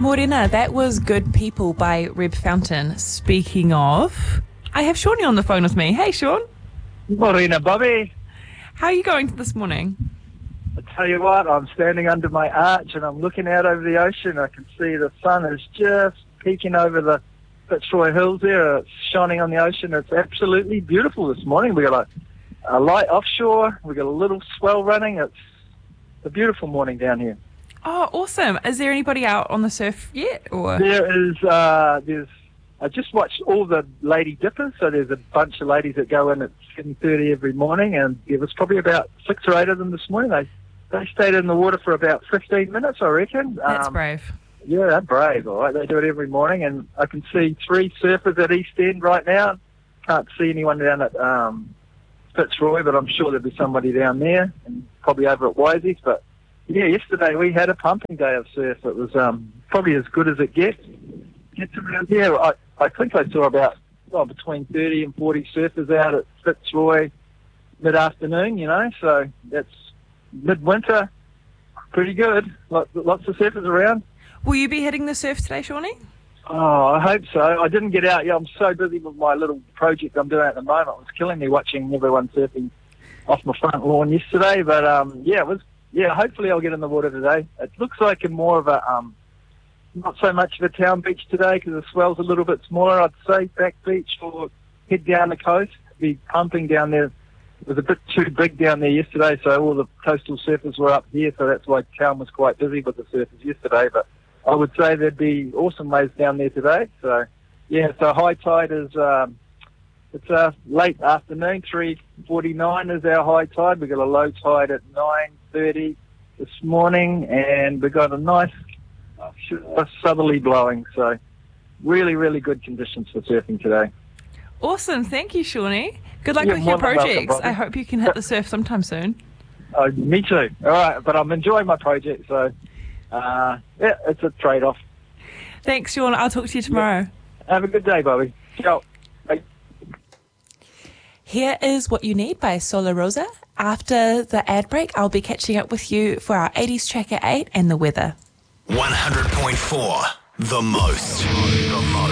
Morena, that was Good People by Reb Fountain. Speaking of, I have Shawnee on the phone with me. Hey, Sean. Morena, Bobby. How are you going this morning? I tell you what, I'm standing under my arch and I'm looking out over the ocean. I can see the sun is just peeking over the Fitzroy Hills there. It's shining on the ocean. It's absolutely beautiful this morning. We got a light offshore. We got a little swell running. It's a beautiful morning down here. Oh, awesome. Is there anybody out on the surf yet? Or I just watched all the lady dippers, so there's a bunch of ladies that go in at 7:30 every morning, and there was probably about 6 or 8 of them this morning. They stayed in the water for about 15 minutes, I reckon. That's brave. Yeah, they're brave, all right. They do it every morning, and I can see 3 surfers at East End right now. Can't see anyone down at Fitzroy, but I'm sure there'll be somebody down there, and probably over at Wisey's. But yeah, yesterday we had a pumping day of surf. It was probably as good as it gets around here. I think I saw about between 30 and 40 surfers out at Fitzroy mid-afternoon, so that's midwinter, pretty good. Lots of surfers around. Will you be hitting the surf today, Shawnee? Oh, I hope so. I didn't get out. Yeah, I'm so busy with my little project I'm doing at the moment. It was killing me watching everyone surfing off my front lawn yesterday, but hopefully I'll get in the water today. It looks like more of a not so much of a town beach today because the swell's a little bit smaller, I'd say, back beach or head down the coast. The pumping down there was a bit too big down there yesterday, so all the coastal surfers were up here, so that's why town was quite busy with the surfers yesterday. But I would say there'd be awesome waves down there today. So, yeah, so high tide is, it's late afternoon, 3:49 is our high tide. We've got a low tide at 9:30 this morning, and we've got a nice southerly blowing, so really, really good conditions for surfing today. Awesome. Thank you, Shawnee. Good luck with your projects. I hope you can hit the surf sometime soon. Me too. All right, but I'm enjoying my project, so it's a trade-off. Thanks, Sean. I'll talk to you tomorrow. Yeah. Have a good day, Bobby. Ciao. Bye. Here is What You Need by Solar Rosa. After the ad break, I'll be catching up with you for our 80s track at 8 and the weather. 100.4, the most.